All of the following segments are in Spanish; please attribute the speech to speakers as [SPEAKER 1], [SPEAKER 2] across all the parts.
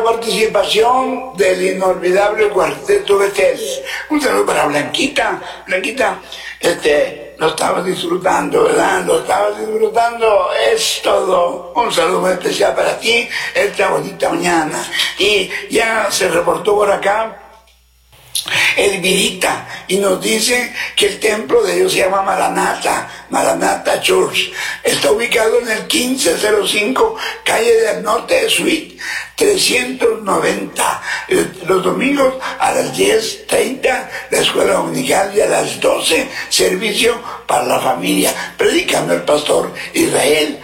[SPEAKER 1] participación del inolvidable Cuarteto Betel. Un saludo para Blanquita. Blanquita, lo estabas disfrutando, ¿verdad? Lo estabas disfrutando, es todo. Un saludo muy especial para ti esta bonita mañana. Y ya se reportó por acá Elvirita, y nos dice que el templo de ellos se llama Maranatha Church. Está ubicado en el 1505, calle del Norte, suite 390. Los domingos a las 10:30, la escuela dominical, y a las 12, servicio para la familia, predicando el pastor Israel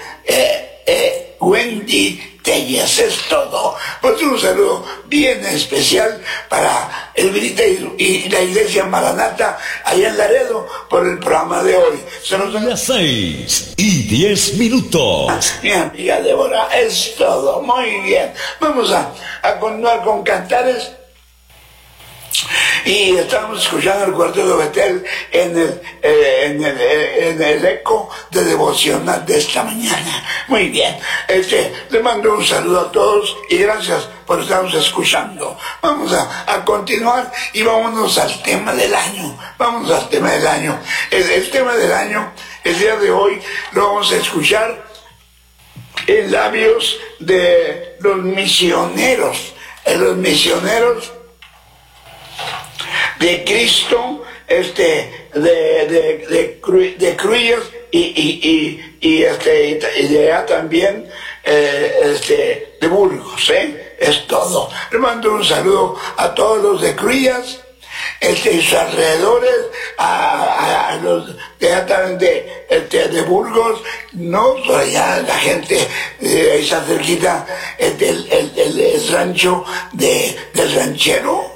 [SPEAKER 1] Wendy Telles. Es todo. Pues un saludo bien especial para Elvirita y la iglesia Maranatha allá en Laredo por el programa de hoy.
[SPEAKER 2] Las 6:10.
[SPEAKER 1] Mi amiga Débora, es todo. Muy bien. Vamos a continuar con cantares. Y estamos escuchando el Cuarteto Betel en el eco de devocional de esta mañana. Muy bien, le mando un saludo a todos y gracias por estarnos escuchando. Vamos a continuar y vámonos al tema del año. El tema del año, el día de hoy, lo vamos a escuchar en labios de los misioneros. Los misioneros de Cristo, de Cruillas y de allá también, de Burgos, es todo. Le mando un saludo a todos los de Cruillas, y sus alrededores, a los de allá también de Burgos, no, por allá la gente ahí está cerquita, el rancho del ranchero,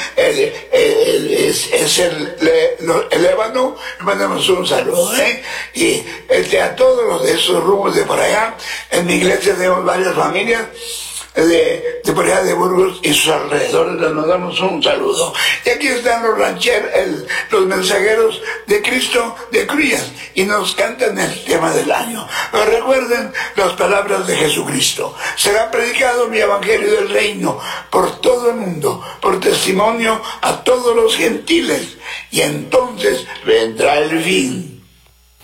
[SPEAKER 1] es el ébano. Le mandamos un saludo, y a todos los de esos rumbos de por allá. En mi iglesia tenemos varias familias de por allá de Burgos y sus alrededores. Les mandamos un saludo. Y aquí están los rancheros, los mensajeros de Cristo de Cruillas, y nos cantan el tema del año. Pero recuerden las palabras de Jesucristo: será predicado mi evangelio del reino por todo el mundo, por testimonio a todos los gentiles, y entonces vendrá el fin.